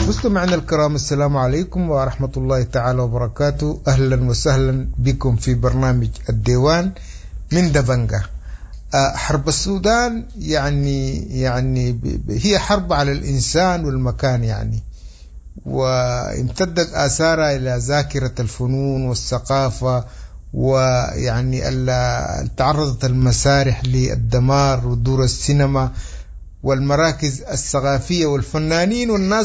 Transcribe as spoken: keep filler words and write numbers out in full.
مستمعينا الكرام، السلام عليكم ورحمة الله تعالى وبركاته. أهلا وسهلا بكم في برنامج الديوان من دبنجة. حرب السودان يعني يعني هي حرب على الإنسان والمكان يعني، وامتدت آثارها إلى ذاكرة الفنون والثقافة، ويعني تعرضت المسارح للدمار ودور السينما والمراكز الثقافية والفنانين والناس